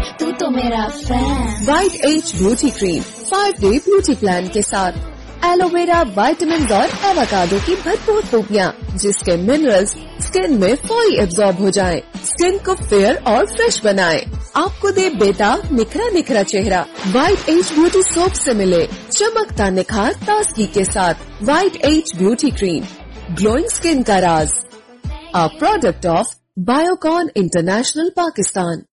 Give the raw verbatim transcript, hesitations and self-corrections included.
तू तो मेरा fan. White as beauty cream five day beauty plan के साथ एलोवेरा, विटामिन और एवोकाडो की भरपूर खूबियाँ, जिसके मिनरल्स स्किन में फौरी एब्जॉर्ब हो जाएं, स्किन को फेयर और फ्रेश बनाएं, आपको दे बेटा निखरा निखरा चेहरा। वाइट एज ब्यूटी सोप से मिले चमकता निखार ताजगी के साथ। White as beauty cream, glowing skin का राज। A product of Biocon international Pakistan.